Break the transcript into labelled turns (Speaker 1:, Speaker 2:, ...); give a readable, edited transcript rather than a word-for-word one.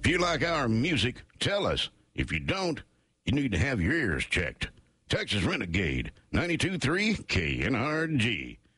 Speaker 1: you like our music, tell us. If you don't, you need to have your ears checked. Texas Renegade, 92.3 KNRG.